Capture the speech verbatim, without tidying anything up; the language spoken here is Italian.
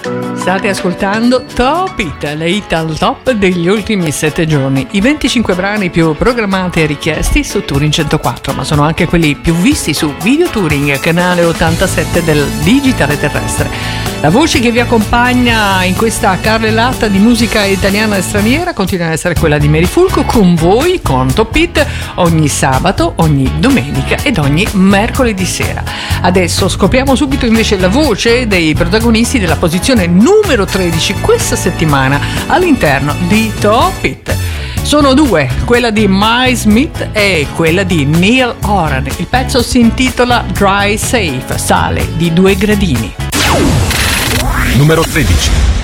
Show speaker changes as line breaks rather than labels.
State ascoltando Top Hit, le hit al top degli ultimi sette giorni. I venticinque brani più programmati e richiesti su Touring centoquattro, ma sono anche quelli più visti su Video Touring, canale ottantasette del digitale terrestre. La voce che vi accompagna in questa carrellata di musica italiana e straniera continua ad essere quella di Mary Fulco, con voi, con Top Hit, ogni sabato, ogni domenica ed ogni mercoledì sera. Adesso scopriamo subito invece la voce dei protagonisti della posizione numero tredici questa settimana all'interno di Top Hit. Sono due, quella di Miles Smith e quella di Neil Horan. Il pezzo si intitola Dry Safe, sale di due gradini.
Numero tredici.